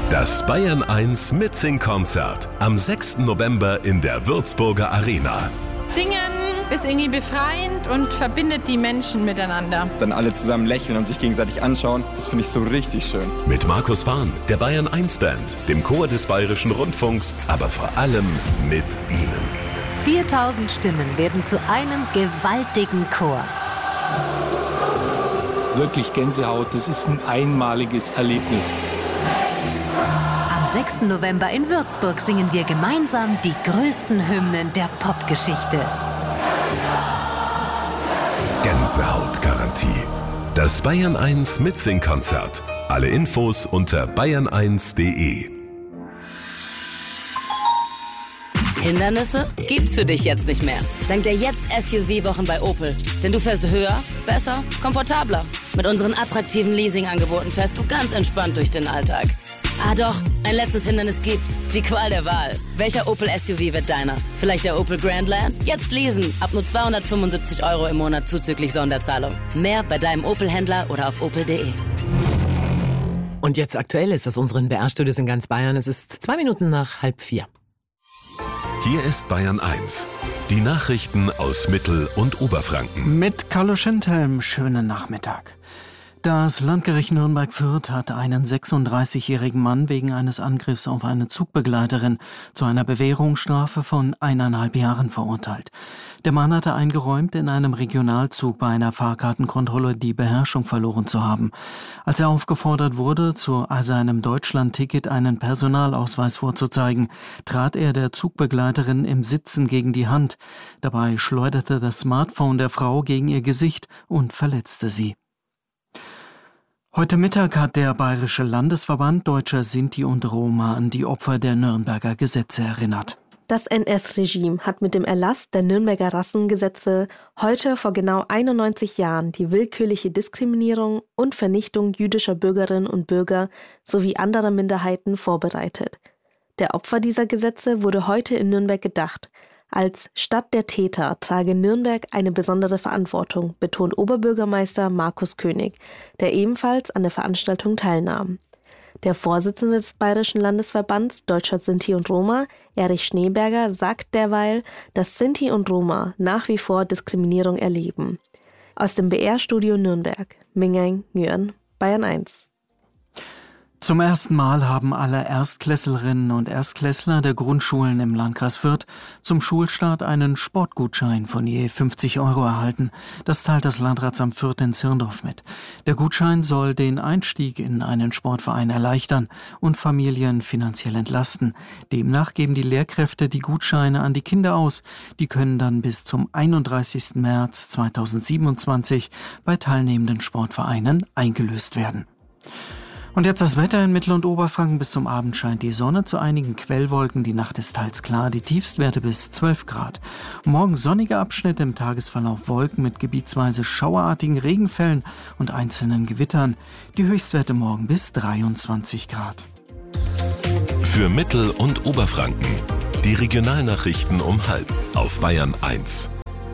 Das Bayern 1 Mitsing-Konzert am 6. November in der Würzburger Arena. Singen ist irgendwie befreiend und verbindet die Menschen miteinander. Dann alle zusammen lächeln und sich gegenseitig anschauen, das finde ich so richtig schön. Mit Markus Fahn, der Bayern 1 Band, dem Chor des Bayerischen Rundfunks, aber vor allem mit Ihnen. 4000 Stimmen werden zu einem gewaltigen Chor. Wirklich Gänsehaut, das ist ein einmaliges Erlebnis. Am 6. November in Würzburg singen wir gemeinsam die größten Hymnen der Popgeschichte. Gänsehautgarantie. Das Bayern 1 Mitsing-Konzert. Alle Infos unter bayern1.de. Hindernisse gibt's für dich jetzt nicht mehr. Dank der Jetzt-SUV-Wochen bei Opel. Denn du fährst höher, besser, komfortabler. Mit unseren attraktiven Leasing-Angeboten fährst du ganz entspannt durch den Alltag. Ah doch, ein letztes Hindernis gibt's. Die Qual der Wahl. Welcher Opel-SUV wird deiner? Vielleicht der Opel Grandland? Jetzt leasen. Ab nur 275 € im Monat zuzüglich Sonderzahlung. Mehr bei deinem Opel-Händler oder auf opel.de. Und jetzt aktuell ist aus unseren BR-Studios in ganz Bayern. Es ist 2 Minuten nach 3:30. Hier ist Bayern 1. Die Nachrichten aus Mittel- und Oberfranken. Mit Carlo Schindhelm, schönen Nachmittag. Das Landgericht Nürnberg-Fürth hat einen 36-jährigen Mann wegen eines Angriffs auf eine Zugbegleiterin zu einer Bewährungsstrafe von 1,5 Jahren verurteilt. Der Mann hatte eingeräumt, in einem Regionalzug bei einer Fahrkartenkontrolle die Beherrschung verloren zu haben. Als er aufgefordert wurde, zu seinem Deutschland-Ticket einen Personalausweis vorzuzeigen, trat er der Zugbegleiterin im Sitzen gegen die Hand. Dabei schleuderte das Smartphone der Frau gegen ihr Gesicht und verletzte sie. Heute Mittag hat der Bayerische Landesverband Deutscher Sinti und Roma an die Opfer der Nürnberger Gesetze erinnert. Das NS-Regime hat mit dem Erlass der Nürnberger Rassengesetze heute vor genau 91 Jahren die willkürliche Diskriminierung und Vernichtung jüdischer Bürgerinnen und Bürger sowie anderer Minderheiten vorbereitet. Der Opfer dieser Gesetze wurde heute in Nürnberg gedacht. Als Stadt der Täter trage Nürnberg eine besondere Verantwortung, betont Oberbürgermeister Markus König, der ebenfalls an der Veranstaltung teilnahm. Der Vorsitzende des Bayerischen Landesverbands Deutscher Sinti und Roma, Erich Schneeberger, sagt derweil, dass Sinti und Roma nach wie vor Diskriminierung erleben. Aus dem BR-Studio Nürnberg, Mingeng Nguyen, Bayern 1. Zum ersten Mal haben alle Erstklässlerinnen und Erstklässler der Grundschulen im Landkreis Fürth zum Schulstart einen Sportgutschein von je 50 € erhalten. Das teilt das Landratsamt Fürth in Zirndorf mit. Der Gutschein soll den Einstieg in einen Sportverein erleichtern und Familien finanziell entlasten. Demnach geben die Lehrkräfte die Gutscheine an die Kinder aus. Die können dann bis zum 31. März 2027 bei teilnehmenden Sportvereinen eingelöst werden. Und jetzt das Wetter in Mittel- und Oberfranken. Bis zum Abend scheint die Sonne, zu einigen Quellwolken. Die Nacht ist teils klar, die Tiefstwerte bis 12 Grad. Morgen sonnige Abschnitte, im Tagesverlauf Wolken mit gebietsweise schauerartigen Regenfällen und einzelnen Gewittern. Die Höchstwerte morgen bis 23 Grad. Für Mittel- und Oberfranken. Die Regionalnachrichten um 12:30 auf Bayern 1.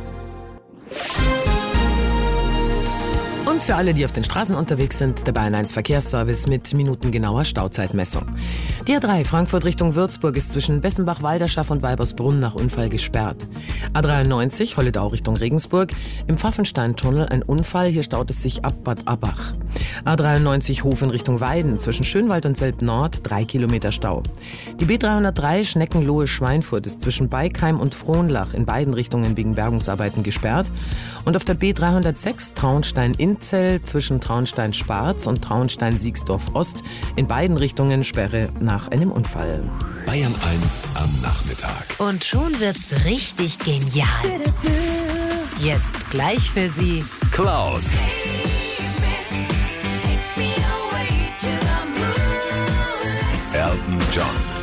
Und für alle, die auf den Straßen unterwegs sind, der Bayern 1 Verkehrsservice mit minutengenauer Stauzeitmessung. Die A3 Frankfurt Richtung Würzburg ist zwischen Bessenbach-Walderschaff und Weibersbrunn nach Unfall gesperrt. A93 Holledau Richtung Regensburg, im Pfaffensteintunnel ein Unfall, hier staut es sich ab Bad Abbach. A93 Hof in Richtung Weiden, zwischen Schönwald und Selb Nord 3 Kilometer Stau. Die B303 Schneckenlohe-Schweinfurt ist zwischen Beikheim und Frohnlach in beiden Richtungen wegen Bergungsarbeiten gesperrt. Und auf der B306 Traunstein-Inzell zwischen Traunstein-Sparz und Traunstein-Siegsdorf-Ost in beiden Richtungen Sperre nach einem Unfall. Bayern 1 am Nachmittag. Und schon wird's richtig genial. Jetzt gleich für Sie Cloud. Elton John.